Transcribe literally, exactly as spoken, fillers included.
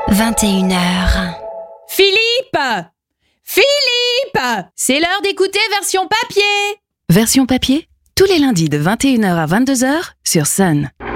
vingt et une heures. Philippe Philippe C'est l'heure d'écouter Version Papier. Version papier, tous les lundis de vingt et une heures à vingt-deux heures sur Sun.